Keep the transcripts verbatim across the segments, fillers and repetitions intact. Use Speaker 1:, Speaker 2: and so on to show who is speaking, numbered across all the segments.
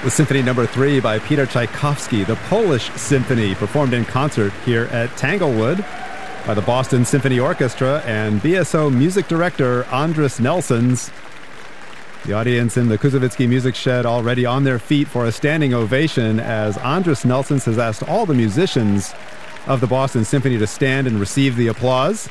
Speaker 1: The Symphony Number Three by Peter Tchaikovsky, the Polish Symphony, performed in concert here at Tanglewood by the Boston Symphony Orchestra and B S O music director Andris Nelsons. The audience in the Kuzovitsky Music Shed already on their feet for a standing ovation as Andris Nelsons has asked all the musicians of the Boston Symphony to stand and receive the applause.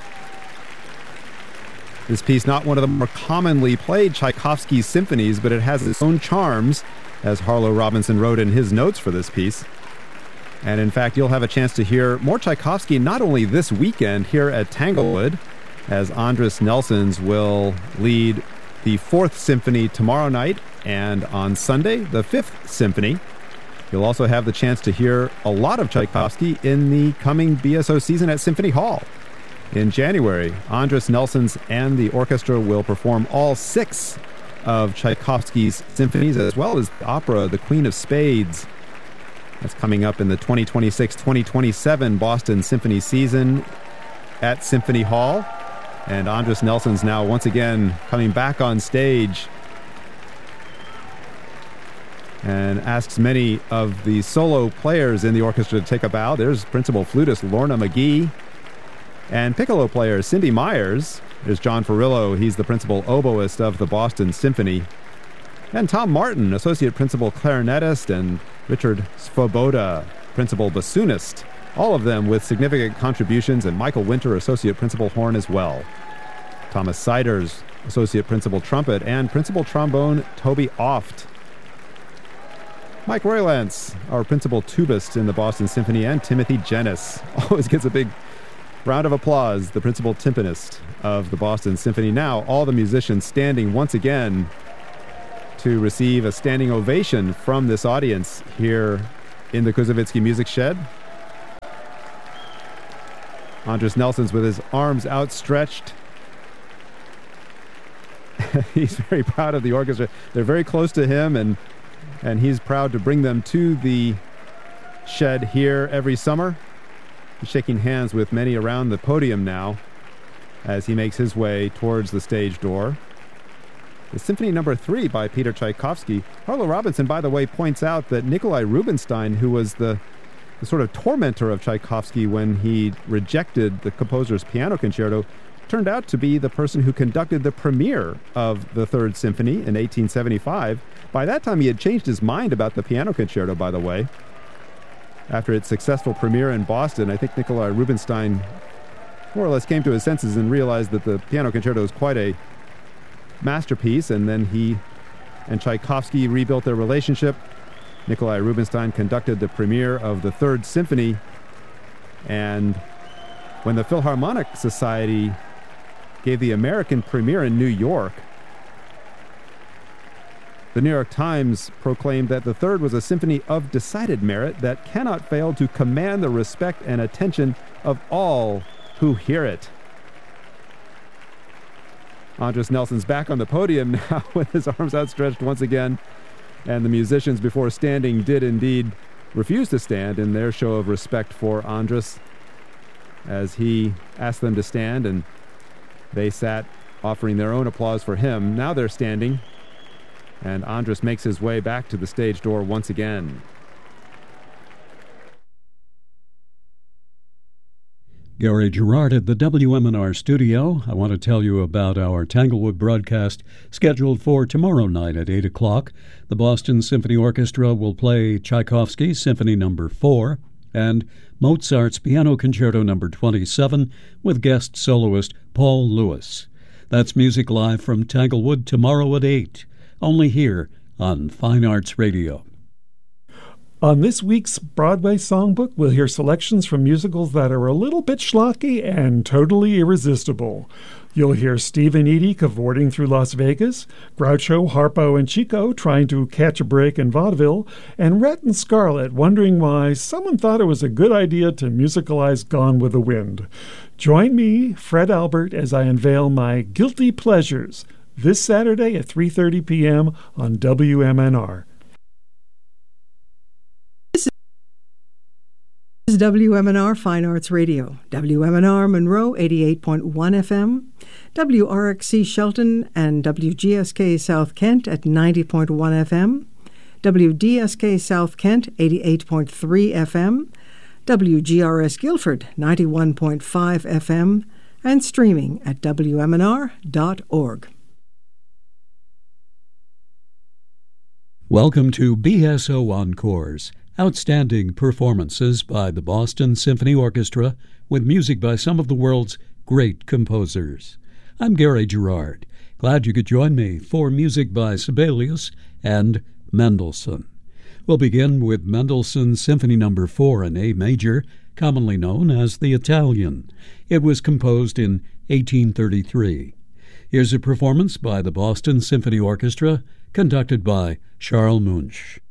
Speaker 1: This piece, not one of the more commonly played Tchaikovsky symphonies, but it has its own charms, as Harlow Robinson wrote in his notes for this piece. And in fact, you'll have a chance to hear more Tchaikovsky not only this weekend here at Tanglewood, as Andris Nelsons will lead the Fourth Symphony tomorrow night, and on Sunday, the Fifth Symphony. You'll also have the chance to hear a lot of Tchaikovsky in the coming B S O season at Symphony Hall. In January, Andris Nelsons and the orchestra will perform all six of Tchaikovsky's symphonies, as well as the opera The Queen of Spades. That's coming up in the twenty twenty-six twenty twenty-seven Boston Symphony season at Symphony Hall. And Andris Nelsons now once again coming back on stage and asks many of the solo players in the orchestra to take a bow. There's principal flutist Lorna McGee and piccolo player Cindy Myers. There's John Farillo. He's the principal oboist of the Boston Symphony. And Tom Martin, associate principal clarinetist, and Richard Svoboda, principal bassoonist. All of them with significant contributions, and Michael Winter, associate principal horn as well. Thomas Siders, associate principal trumpet, and principal trombone Toby Oft. Mike Roylance, our principal tubist in the Boston Symphony, and Timothy Jennis. Always gets a big round of applause, the principal timpanist of the Boston Symphony. Now, all the musicians standing once again to receive a standing ovation from this audience here in the Kuzovitsky Music Shed. Andris Nelsons with his arms outstretched. He's very proud of the orchestra. They're very close to him, and and he's proud to bring them to the shed here every summer. He's shaking hands with many around the podium now as he makes his way towards the stage door. The Symphony Number Three by Peter Tchaikovsky. Harlow Robinson, by the way, points out that Nikolai Rubinstein, who was the, the sort of tormentor of Tchaikovsky when he rejected the composer's piano concerto, turned out to be the person who conducted the premiere of the Third Symphony in eighteen seventy-five. By that time, he had changed his mind about the piano concerto, by the way. After its successful premiere in Boston, I think Nikolai Rubinstein more or less came to his senses and realized that the piano concerto was quite a masterpiece, and then he and Tchaikovsky rebuilt their relationship. Nikolai Rubinstein conducted the premiere of the Third Symphony, and when the Philharmonic Society gave the American premiere in New York, the New York Times proclaimed that the Third was a symphony of decided merit that cannot fail to command the respect and attention of all who hear it. Andris Nelsons back on the podium now with his arms outstretched once again, and the musicians before standing did indeed refuse to stand in their show of respect for Andris as he asked them to stand, and they sat offering their own applause for him. Now they're standing, and Andris makes his way back to the stage door once again.
Speaker 2: Gary Gerard at the W M N R studio. I want to tell you about our Tanglewood broadcast scheduled for tomorrow night at eight o'clock. The Boston Symphony Orchestra will play Tchaikovsky Symphony Number four and Mozart's Piano Concerto Number twenty-seven with guest soloist Paul Lewis. That's music live from Tanglewood tomorrow at eight, only here on Fine Arts Radio.
Speaker 3: On this week's Broadway Songbook, we'll hear selections from musicals that are a little bit schlocky and totally irresistible. You'll hear Steve and Edie cavorting through Las Vegas, Groucho, Harpo, and Chico trying to catch a break in vaudeville, and Rhett and Scarlett wondering why someone thought it was a good idea to musicalize Gone with the Wind. Join me, Fred Albert, as I unveil my guilty pleasures this Saturday at three thirty p.m. on W M N R.
Speaker 4: This is W M N R Fine Arts Radio, W M N R Monroe eighty-eight point one F M, W R X C Shelton and W G S K South Kent at ninety point one F M, W D S K South Kent eighty-eight point three F M, W G R S Guildford ninety-one point five F M, and streaming at W M N R dot org.
Speaker 2: Welcome to B S O Encores, outstanding performances by the Boston Symphony Orchestra with music by some of the world's great composers. I'm Gary Gerard. Glad you could join me for music by Sibelius and Mendelssohn. We'll begin with Mendelssohn's Symphony Number four in A major, commonly known as the Italian. It was composed in eighteen thirty-three. Here's a performance by the Boston Symphony Orchestra, conducted by Charles Munch.